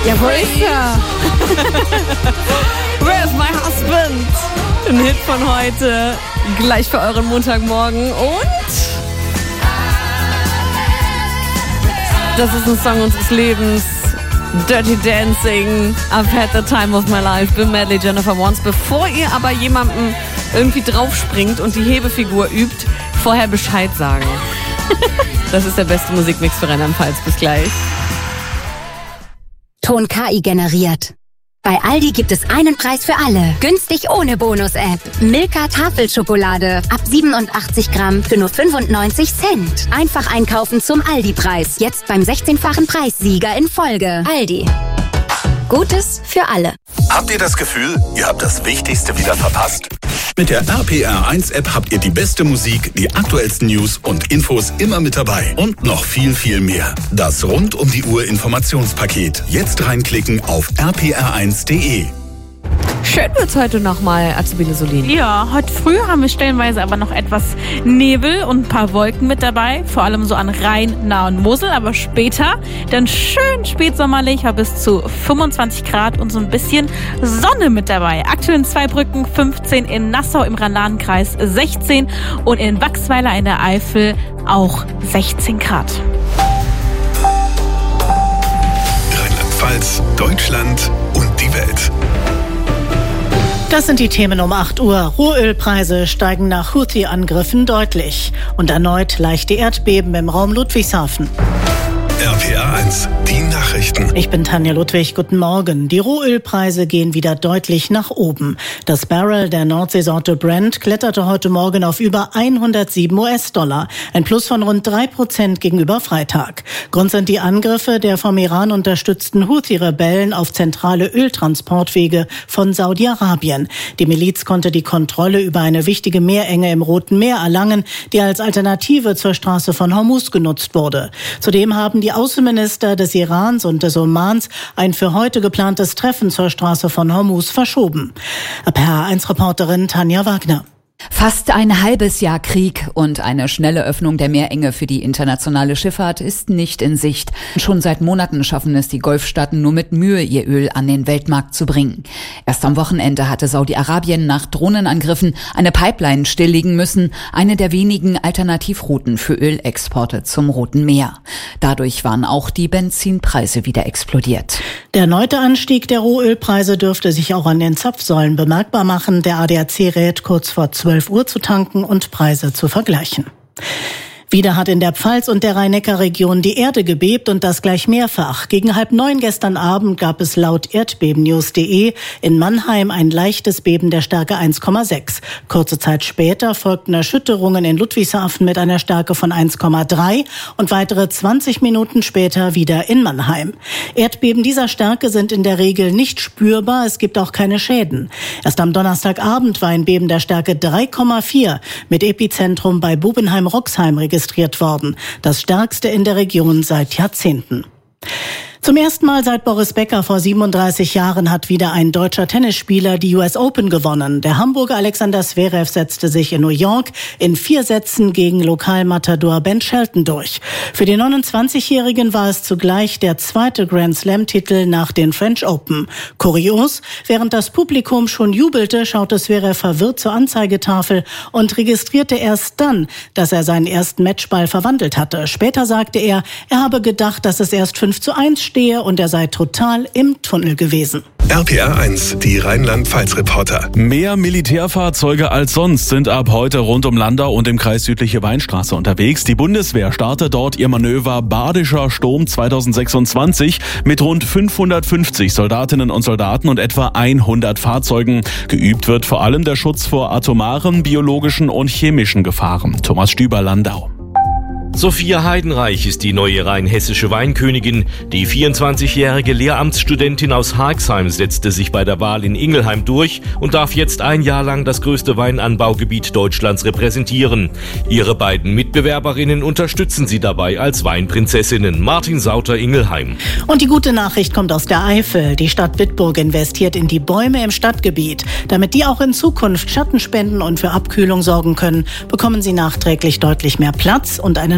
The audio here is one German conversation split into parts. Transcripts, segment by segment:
Ja, wo ist er? Where's my husband? Ein Hit von heute. Gleich für euren Montagmorgen. Und das ist ein Song unseres Lebens. Dirty Dancing. I've had the time of my life. Bill Medley, Jennifer Warnes. Bevor ihr aber jemandem irgendwie draufspringt und die Hebefigur übt, vorher Bescheid sagen. Das ist der beste Musikmix für Rheinland-Pfalz. Bis gleich. Ton KI generiert. Bei Aldi gibt es einen Preis für alle. Günstig ohne Bonus-App. Milka Tafelschokolade. Ab 87 Gramm für nur 95 Cent. Einfach einkaufen zum Aldi-Preis. Jetzt beim 16-fachen Preissieger in Folge. Aldi. Gutes für alle. Habt ihr das Gefühl, ihr habt das Wichtigste wieder verpasst? Mit der RPR1-App habt ihr die beste Musik, die aktuellsten News und Infos immer mit dabei. Und noch viel, viel mehr. Das Rund-um-die-Uhr-Informationspaket. Jetzt reinklicken auf rpr1.de. Schön wird's heute nochmal, Azubine Solin. Ja, heute früh haben wir stellenweise aber noch etwas Nebel und ein paar Wolken mit dabei. Vor allem so an Rhein, Nahe und Mosel. Aber später dann schön spätsommerlich, bis zu 25 Grad und so ein bisschen Sonne mit dabei. Aktuell in Zweibrücken 15, in Nassau im Rhein-Lahn-Kreis 16 und in Wachsweiler in der Eifel auch 16 Grad. Rheinland-Pfalz, Deutschland und die Welt. Das sind die Themen um 8 Uhr. Rohölpreise steigen nach Houthi-Angriffen deutlich. Und erneut leichte Erdbeben im Raum Ludwigshafen. RPR1, die Nachrichten. Ich bin Tanja Ludwig, guten Morgen. Die Rohölpreise gehen wieder deutlich nach oben. Das Barrel der Nordseesorte Brent kletterte heute Morgen auf über 107 US-Dollar. Ein Plus von rund 3% gegenüber Freitag. Grund sind die Angriffe der vom Iran unterstützten Houthi-Rebellen auf zentrale Öltransportwege von Saudi-Arabien. Die Miliz konnte die Kontrolle über eine wichtige Meerenge im Roten Meer erlangen, die als Alternative zur Straße von Hormuz genutzt wurde. Zudem haben die Außenminister des Irans und des Omans ein für heute geplantes Treffen zur Straße von Hormuz verschoben. RPR1-Reporterin Tanja Wagner. Fast ein halbes Jahr Krieg und eine schnelle Öffnung der Meerenge für die internationale Schifffahrt ist nicht in Sicht. Schon seit Monaten schaffen es die Golfstaaten nur mit Mühe, ihr Öl an den Weltmarkt zu bringen. Erst am Wochenende hatte Saudi-Arabien nach Drohnenangriffen eine Pipeline stilllegen müssen, eine der wenigen Alternativrouten für Ölexporte zum Roten Meer. Dadurch waren auch die Benzinpreise wieder explodiert. Der erneute Anstieg der Rohölpreise dürfte sich auch an den Zapfsäulen bemerkbar machen. Der ADAC rät, kurz vor 12 Uhr zu tanken und Preise zu vergleichen. Wieder hat in der Pfalz und der Rhein-Neckar-Region die Erde gebebt und das gleich mehrfach. Gegen 8:30 gestern Abend gab es laut erdbebennews.de in Mannheim ein leichtes Beben der Stärke 1,6. Kurze Zeit später folgten Erschütterungen in Ludwigshafen mit einer Stärke von 1,3 und weitere 20 Minuten später wieder in Mannheim. Erdbeben dieser Stärke sind in der Regel nicht spürbar, es gibt auch keine Schäden. Erst am Donnerstagabend war ein Beben der Stärke 3,4 mit Epizentrum bei Bubenheim-Roxheim registriert worden. Das stärkste in der Region seit Jahrzehnten. Zum ersten Mal seit Boris Becker vor 37 Jahren hat wieder ein deutscher Tennisspieler die US Open gewonnen. Der Hamburger Alexander Zverev setzte sich in New York in 4 Sätzen gegen Lokalmatador Ben Shelton durch. Für den 29-Jährigen war es zugleich der zweite Grand-Slam-Titel nach den French Open. Kurios, während das Publikum schon jubelte, schaute Zverev verwirrt zur Anzeigetafel und registrierte erst dann, dass er seinen ersten Matchball verwandelt hatte. Später sagte er habe gedacht, dass es erst 5:1 stehe und er sei total im Tunnel gewesen. RPR1, die Rheinland-Pfalz-Reporter. Mehr Militärfahrzeuge als sonst sind ab heute rund um Landau und im Kreis Südliche Weinstraße unterwegs. Die Bundeswehr startet dort ihr Manöver Badischer Sturm 2026 mit rund 550 Soldatinnen und Soldaten und etwa 100 Fahrzeugen. Geübt wird vor allem der Schutz vor atomaren, biologischen und chemischen Gefahren. Thomas Stüber, Landau. Sophia Heidenreich ist die neue rheinhessische Weinkönigin. Die 24-jährige Lehramtsstudentin aus Harxheim setzte sich bei der Wahl in Ingelheim durch und darf jetzt ein Jahr lang das größte Weinanbaugebiet Deutschlands repräsentieren. Ihre beiden Mitbewerberinnen unterstützen sie dabei als Weinprinzessinnen. Martin Sauter, Ingelheim. Und die gute Nachricht kommt aus der Eifel. Die Stadt Bitburg investiert in die Bäume im Stadtgebiet. Damit die auch in Zukunft Schatten spenden und für Abkühlung sorgen können, bekommen sie nachträglich deutlich mehr Platz und einen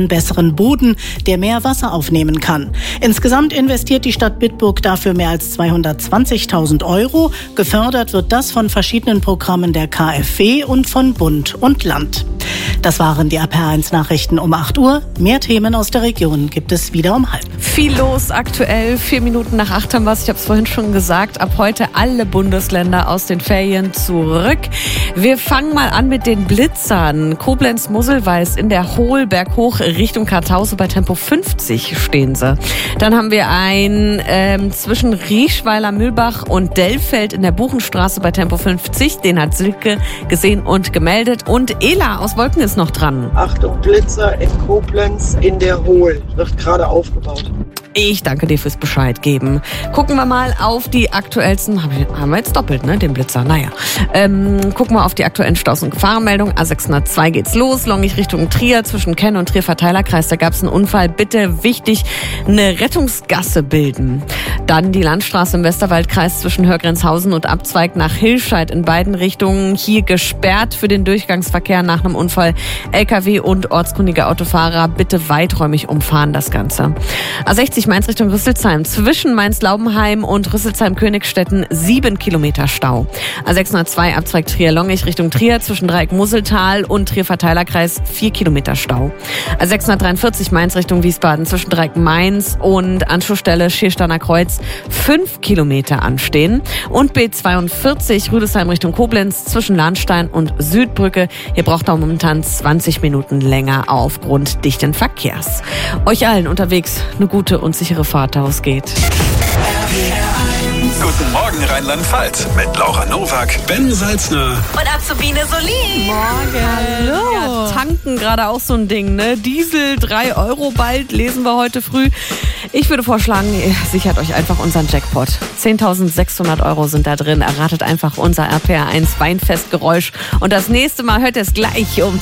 einen besseren Boden, der mehr Wasser aufnehmen kann. Insgesamt investiert die Stadt Bitburg dafür mehr als 220.000 €. Gefördert wird das von verschiedenen Programmen der KfW und von Bund und Land. Das waren die RPR1 Nachrichten um 8 Uhr. Mehr Themen aus der Region gibt es wieder um 7:30. Viel los aktuell. 4 Minuten nach 8 haben wir es. Ich habe es vorhin schon gesagt. Ab heute alle Bundesländer aus den Ferien zurück. Wir fangen mal an mit den Blitzern. Koblenz-Mosselweiß in der Hohl berghoch Richtung Kartause bei Tempo 50 stehen sie. Dann haben wir ein zwischen Rieschweiler Mühlbach und Dellfeld in der Buchenstraße bei Tempo 50. Den hat Silke gesehen und gemeldet. Und Ela aus Wolken ist noch dran. Achtung, Blitzer in Koblenz in der Hohl. Wird gerade aufgebaut. Ich danke dir fürs Bescheid geben. Gucken wir mal auf die aktuellsten, haben wir jetzt doppelt, ne, den Blitzer, naja. Gucken wir auf die aktuellen Staus- und Gefahrenmeldungen. A602 geht's los, Longich Richtung Trier, zwischen Kenn und Trier Verteilerkreis, da gab's einen Unfall. Bitte wichtig, eine Rettungsgasse bilden. Dann die Landstraße im Westerwaldkreis zwischen Hörgrenzhausen und Abzweig nach Hilscheid in beiden Richtungen. Hier gesperrt für den Durchgangsverkehr nach einem Unfall. LKW und ortskundige Autofahrer bitte weiträumig umfahren das Ganze. A60 Mainz Richtung Rüsselsheim. Zwischen Mainz-Laubenheim und Rüsselsheim-Königstetten 7 Kilometer Stau. A602 Abzweig Trier-Longich Richtung Trier. Zwischen Dreieck-Museltal und Trier-Verteilerkreis 4 Kilometer Stau. A643 Mainz Richtung Wiesbaden. Zwischen Dreieck-Mainz und Anschlussstelle Schiersteiner Kreuz 5 Kilometer anstehen. Und B42 Rüdesheim Richtung Koblenz. Zwischen Lahnstein und Südbrücke. Hier braucht er momentan 20 Minuten länger aufgrund dichten Verkehrs. Euch allen unterwegs eine gute und sichere Fahrt daraus geht. Guten Morgen Rheinland-Pfalz mit Laura Nowak, Ben Salzner Und Azubine Solin. Hallo. Ja, tanken gerade auch so ein Ding, ne? Diesel 3 € bald, lesen wir heute früh. Ich würde vorschlagen, ihr sichert euch einfach unseren Jackpot. 10.600 € sind da drin. Erratet einfach unser RPR1 Weinfestgeräusch. Und das nächste Mal hört ihr es gleich um